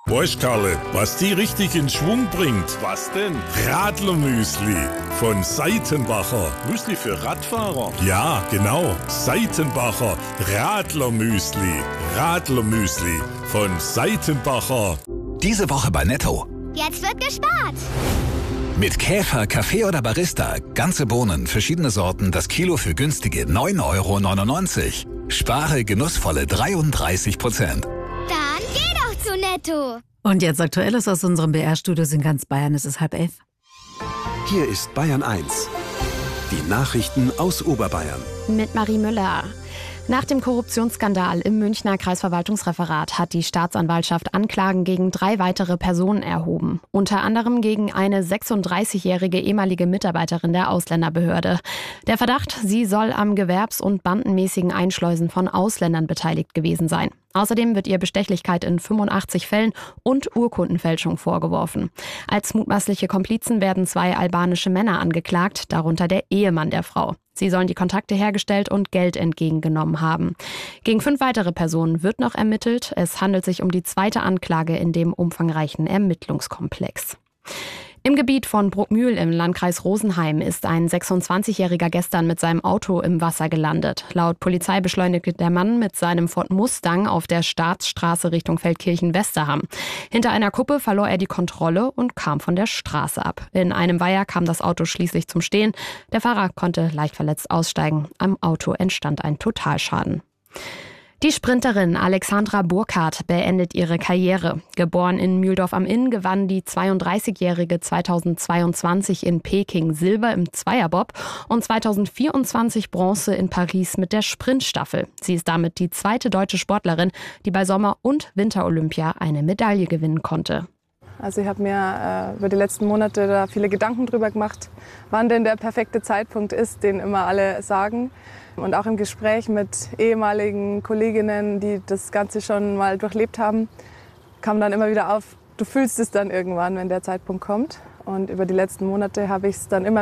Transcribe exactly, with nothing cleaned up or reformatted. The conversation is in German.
Weißt Karle, was die richtig in Schwung bringt? Was denn? Radlermüsli von Seitenbacher. Müsli für Radfahrer? Ja, genau. Seitenbacher Radlermüsli. Radlermüsli von Seitenbacher. Diese Woche bei Netto. Jetzt wird gespart. Mit Käfer, Kaffee oder Barista. Ganze Bohnen, verschiedene Sorten, das Kilo für günstige neun Euro neunundneunzig. Spare genussvolle dreiunddreißig Prozent. Dann geh doch zu Netto. Und jetzt Aktuelles aus unserem B R-Studios in ganz Bayern. Es ist halb elf. Hier ist Bayern eins. Die Nachrichten aus Oberbayern. Mit Marie Müller. Nach dem Korruptionsskandal im Münchner Kreisverwaltungsreferat hat die Staatsanwaltschaft Anklagen gegen drei weitere Personen erhoben. Unter anderem gegen eine sechsunddreißigjährige ehemalige Mitarbeiterin der Ausländerbehörde. Der Verdacht, sie soll am gewerbs- und bandenmäßigen Einschleusen von Ausländern beteiligt gewesen sein. Außerdem wird ihr Bestechlichkeit in fünfundachtzig Fällen und Urkundenfälschung vorgeworfen. Als mutmaßliche Komplizen werden zwei albanische Männer angeklagt, darunter der Ehemann der Frau. Sie sollen die Kontakte hergestellt und Geld entgegengenommen haben. Gegen fünf weitere Personen wird noch ermittelt. Es handelt sich um die zweite Anklage in dem umfangreichen Ermittlungskomplex. Im Gebiet von Bruckmühl im Landkreis Rosenheim ist ein sechsundzwanzigjähriger gestern mit seinem Auto im Wasser gelandet. Laut Polizei beschleunigte der Mann mit seinem Ford Mustang auf der Staatsstraße Richtung Feldkirchen-Westerham. Hinter einer Kuppe verlor er die Kontrolle und kam von der Straße ab. In einem Weiher kam das Auto schließlich zum Stehen. Der Fahrer konnte leicht verletzt aussteigen. Am Auto entstand ein Totalschaden. Die Sprinterin Alexandra Burkhardt beendet ihre Karriere. Geboren in Mühldorf am Inn, gewann die zweiunddreißigjährige zweitausendzweiundzwanzig in Peking Silber im Zweierbob und zweitausendvierundzwanzig Bronze in Paris mit der Sprintstaffel. Sie ist damit die zweite deutsche Sportlerin, die bei Sommer- und Winterolympia eine Medaille gewinnen konnte. Also ich habe mir äh, über die letzten Monate da viele Gedanken drüber gemacht, wann denn der perfekte Zeitpunkt ist, den immer alle sagen. Und auch im Gespräch mit ehemaligen Kolleginnen, die das Ganze schon mal durchlebt haben, kam dann immer wieder auf, du fühlst es dann irgendwann, wenn der Zeitpunkt kommt. Und über die letzten Monate habe ich es dann immer